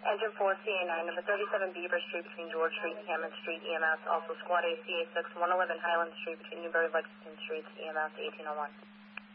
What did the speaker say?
Engine 4, CA9, number 37 Beaver Street between George Street and Hammond Street, EMS. Also Squad A, CA6, 111 Highland Street between Newbury and Lexington Streets, EMS 1801.